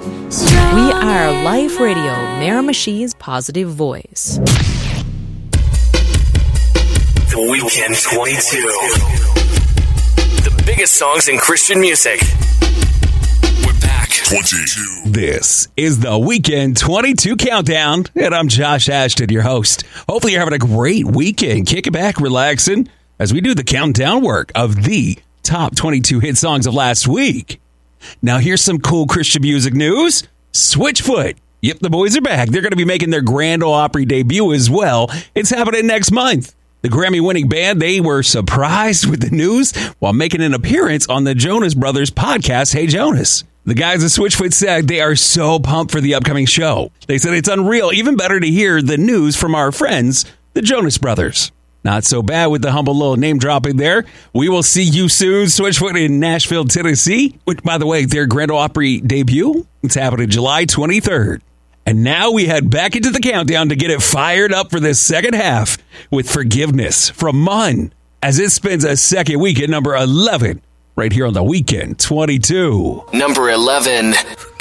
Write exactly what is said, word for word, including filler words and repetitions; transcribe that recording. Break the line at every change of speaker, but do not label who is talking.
We are Life Radio, Miramichi's positive voice.
The Weekend twenty-two. The biggest songs in Christian music. We're back. twenty-two.
This is the Weekend twenty-two Countdown, and I'm Josh Ashton, your host. Hopefully you're having a great weekend. Kicking back, relaxing, as we do the countdown work of the top twenty-two hit songs of last week. Now here's some cool Christian music news. Switchfoot. Yep, the boys are back. They're going to be making their Grand Ole Opry debut as well. It's happening next month. The Grammy-winning band, they were surprised with the news while making an appearance on the Jonas Brothers podcast, Hey Jonas. The guys at Switchfoot said they are so pumped for the upcoming show. They said it's unreal, even better to hear the news from our friends, the Jonas Brothers. Not so bad with the humble little name dropping there. We will see you soon, Switchfoot in Nashville, Tennessee, which, by the way, their Grand Ole Opry debut, it's happening July twenty-third. And now we head back into the countdown to get it fired up for this second half with Forgiveness from Mun, as it spends a second week at number eleven right here on the Weekend twenty-two.
Number eleven.